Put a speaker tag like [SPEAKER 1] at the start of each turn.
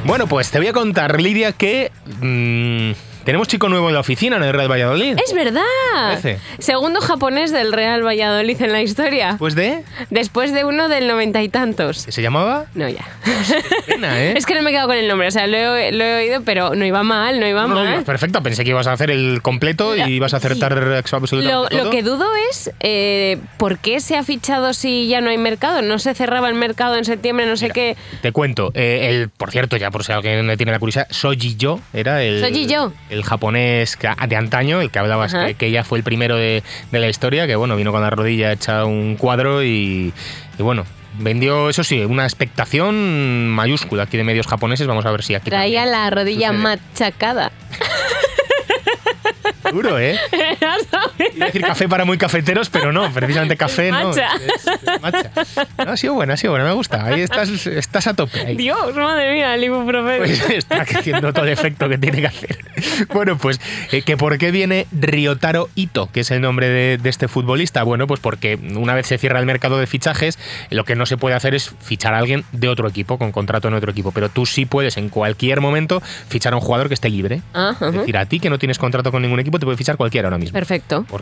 [SPEAKER 1] Bueno, pues te voy a contar, Lidia, que tenemos chico nuevo en la oficina en el Real Valladolid.
[SPEAKER 2] ¡Es verdad!
[SPEAKER 1] Parece.
[SPEAKER 2] Segundo japonés del Real Valladolid en la historia.
[SPEAKER 1] ¿Pues de?
[SPEAKER 2] Después de uno del 90 y tantos.
[SPEAKER 1] ¿Qué se llamaba?
[SPEAKER 2] No, ya.
[SPEAKER 1] Qué pena, ¿eh?
[SPEAKER 2] Es que no me he quedado con el nombre. O sea, lo he oído, pero no iba mal, no iba mal.
[SPEAKER 1] No, perfecto, pensé que ibas a hacer el completo y ibas a acertar absolutamente todo.
[SPEAKER 2] Lo que dudo es ¿por qué se ha fichado si ya no hay mercado? No se cerraba el mercado en septiembre, no sé qué.
[SPEAKER 1] Te cuento, por cierto, ya por si alguien le tiene la curiosidad, Soji-yo era el japonés de antaño, el que hablabas, que ya fue el primero de la historia, que bueno, vino con la rodilla hecha un cuadro y bueno, vendió, eso sí, una expectación mayúscula aquí de medios japoneses. Vamos a ver si aquí
[SPEAKER 2] traía la rodilla
[SPEAKER 1] sucede.
[SPEAKER 2] machacada.
[SPEAKER 1] Duro, ¿eh? Iba a decir café para muy cafeteros, pero no, precisamente café no.
[SPEAKER 2] Matcha.
[SPEAKER 1] Es matcha. No, ha sido buena, me gusta. Ahí estás a tope. Ahí.
[SPEAKER 2] Dios, madre mía, el ibuprofeno.
[SPEAKER 1] Pues está haciendo todo el efecto que tiene que hacer. Bueno, pues, que ¿por qué viene Ryotaro Ito, que es el nombre de este futbolista? Bueno, pues porque una vez se cierra el mercado de fichajes, lo que no se puede hacer es fichar a alguien de otro equipo, con contrato en otro equipo, pero tú sí puedes en cualquier momento fichar a un jugador que esté libre. Es decir, a ti que no tienes contrato con ningún equipo te puede fichar cualquiera ahora mismo.
[SPEAKER 2] Perfecto.